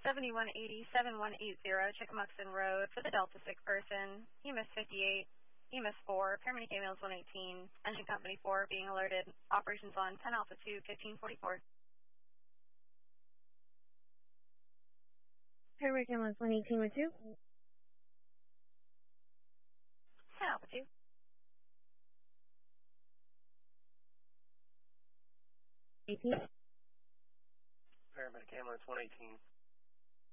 7180-7180 Chickamuxon Road for the Delta 6 person, EMIS 58, EMIS 4, paramedic ambulance 118, engine company 4 being alerted, operations on 10 Alpha 2, 1544. Paramedic ambulance 118 with you. 10 Alpha 2. Paramedic ambulance 118.